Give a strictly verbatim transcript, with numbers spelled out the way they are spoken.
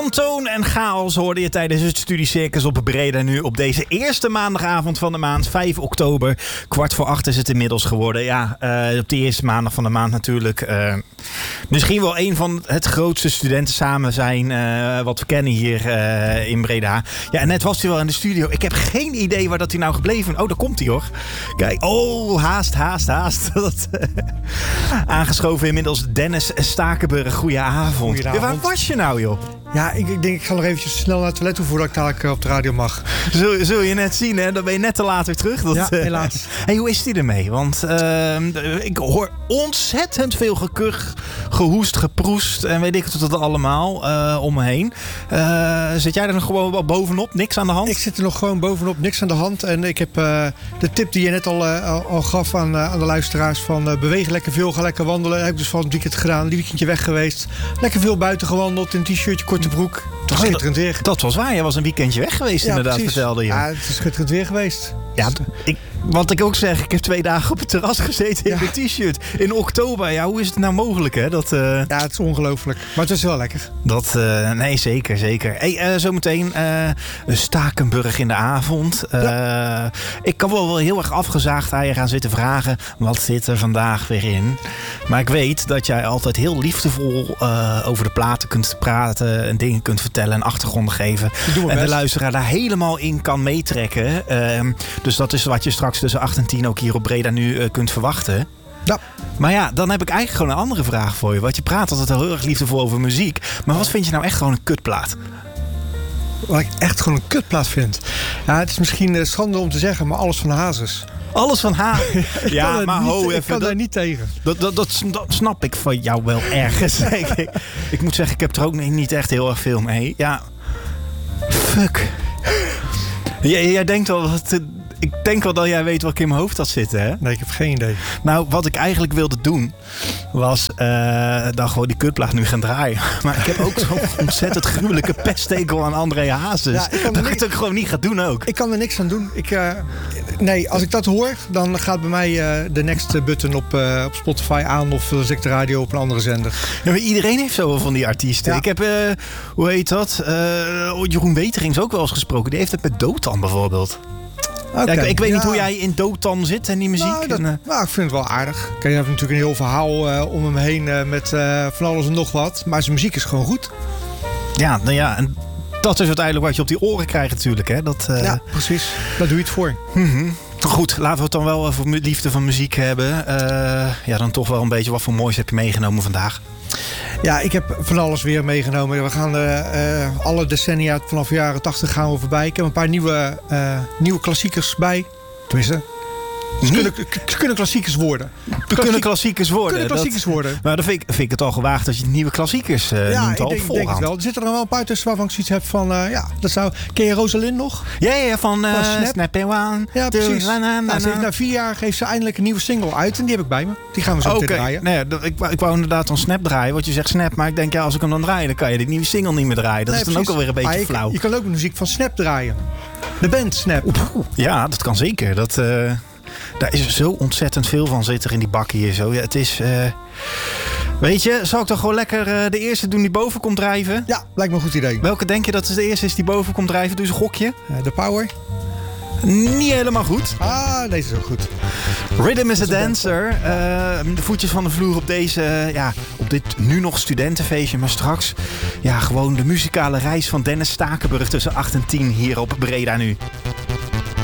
Wantoon en chaos hoorde je tijdens het Studiecircus op Breda nu op deze eerste maandagavond van de maand, vijf oktober. Kwart voor acht is het inmiddels geworden. Ja, uh, op de eerste maandag van de maand natuurlijk. Uh, misschien wel een van het grootste studenten samen zijn uh, wat we kennen hier uh, in Breda. Ja, en net was hij wel in de studio. Ik heb geen idee waar dat hij nou gebleven is. Oh, daar komt hij hoor. Kijk, oh, haast, haast, haast. Dat, uh, aangeschoven inmiddels Dennis Stakenburg. Goedenavond. Goedenavond. Ja, waar was je nou, joh? Ja, ik, ik denk ik ga nog eventjes snel naar het toilet toe voordat ik dadelijk op de radio mag. Zul, zul je net zien, hè? Dan ben je net te laat weer terug. Dat, ja, helaas. Uh, hey, hoe is die ermee? Want uh, ik hoor ontzettend veel gekuch, gehoest, geproest en weet ik het wat allemaal uh, om me heen. Uh, zit jij er nog gewoon bovenop? Niks aan de hand? Ik zit er nog gewoon bovenop, niks aan de hand. En ik heb uh, de tip die je net al, uh, al, al gaf aan, uh, aan de luisteraars van uh, beweeg lekker veel, ga lekker wandelen. Dat heb ik dus van het weekend gedaan, een weekendje weg geweest. Lekker veel buiten gewandeld, in een t-shirtje, korte broek. Het was schitterend weer. Dat, dat was waar, je was een weekendje weg geweest, ja, inderdaad, precies. Vertelde je. Ja, het is schitterend weer geweest. Ja, ik, wat ik ook zeg, ik heb twee dagen op het terras gezeten in ja. mijn t-shirt. In oktober, ja, hoe is het nou mogelijk, hè? Dat, uh, ja, het is ongelooflijk. Maar het is wel lekker. Dat, uh, nee, zeker, zeker. Hey, uh, zometeen uh, Stakenburg in de avond. Uh, ja. Ik kan wel, wel heel erg afgezaagd aan je gaan zitten vragen, wat zit er vandaag weer in? Maar ik weet dat jij altijd heel liefdevol uh, over de platen kunt praten en dingen kunt vertellen en achtergronden geven. En best. De luisteraar daar helemaal in kan meetrekken. Uh, dus dat is wat je straks tussen acht en tien ook hier op Breda nu uh, kunt verwachten. Ja. Maar ja, dan heb ik eigenlijk gewoon een andere vraag voor je. Want je praat altijd heel erg liefdevol over muziek. Maar wat vind je nou echt gewoon een kutplaat? Wat ik echt gewoon een kutplaat vind? Ja, het is misschien uh, schande om te zeggen, maar alles van Hazes. Alles van haar. Ja, maar niet, ho ik even. Ik kan dat, daar niet tegen. Dat, dat, dat, dat snap ik van jou wel ergens. ik, ik moet zeggen, ik heb er ook niet echt heel erg veel mee. Ja. Fuck. Jij, jij denkt wel wat... Ik denk wel dat jij weet wat ik in mijn hoofd had zitten, hè? Nee, ik heb geen idee. Nou, wat ik eigenlijk wilde doen, was uh, dan gewoon die kutplaat nu gaan draaien. Maar ik heb ook zo'n ontzettend gruwelijke peststekel aan André Hazes. Ja, ik dat ik het ook gewoon niet ga doen ook. Ik kan er niks aan doen. Ik, uh, nee, als ik dat hoor, dan gaat bij mij uh, de next button op, uh, op Spotify aan. Of zet ik de radio op een andere zender. Ja, maar iedereen heeft zoveel van die artiesten. Ja. Ik heb, uh, hoe heet dat? Uh, Jeroen Weterings ook wel eens gesproken. Die heeft het met Dotan bijvoorbeeld. Okay, ja, ik, ik weet ja. niet hoe jij in Dotan zit en die muziek. Nou, dat, en, uh... nou, ik vind het wel aardig. Kijk, je hebt natuurlijk een heel verhaal uh, om hem heen uh, met uh, van alles en nog wat. Maar zijn muziek is gewoon goed. Ja, nou ja, en dat is uiteindelijk wat je op die oren krijgt natuurlijk. Hè? Dat, uh... Ja, precies. Daar doe je het voor. Mm-hmm. Goed, laten we het dan wel over liefde van muziek hebben. Uh, ja, dan toch wel een beetje wat voor moois heb je meegenomen vandaag? Ja, ik heb van alles weer meegenomen. We gaan uh, uh, alle decennia vanaf de jaren tachtig gaan we voorbij. Ik heb een paar nieuwe, uh, nieuwe klassiekers bij. Tenminste, ze kunnen, k- kunnen klassiekers worden. We kunnen klassiekers worden. Kunnen klassiekers dat, worden. Maar dan vind ik, vind ik het al gewaagd dat je nieuwe klassiekers uh, ja, noemt al op denk, voorhand. denk het wel. Er zitten er wel een paar tussen waarvan ik zoiets heb van... Uh, ja, dat zou... Ken je Rosalind nog? Ja, ja, van, uh, van Snap. Snap and One. Ja, precies. Na, na, na, nou, ze heeft, na vier jaar geeft ze eindelijk een nieuwe single uit. En die heb ik bij me. Die gaan we zo meteen okay. draaien. Nee, ik, ik wou inderdaad dan Snap draaien. Want je zegt Snap, maar ik denk ja, als ik hem dan draai... dan kan je die nieuwe single niet meer draaien. Dat nee, is dan precies. Ook alweer een beetje maar flauw. Je, je kan ook muziek van Snap draaien. De band Snap. Oeh, ja, dat kan zeker. Dat... Uh... Daar is zo ontzettend veel van zit er in die bakken hier zo. Ja, het is... Uh... Weet je, zal ik dan gewoon lekker uh, de eerste doen die boven komt drijven? Ja, lijkt me een goed idee. Welke denk je dat de eerste is die boven komt drijven? Doe eens een gokje. Uh, de Power. Niet helemaal goed. Ah, deze is ook goed. Rhythm is a Dancer. Uh, de voetjes van de vloer op deze, uh, ja, op dit nu nog studentenfeestje. Maar straks, ja, gewoon de muzikale reis van Dennis Stakenburg tussen acht en tien hier op Breda nu.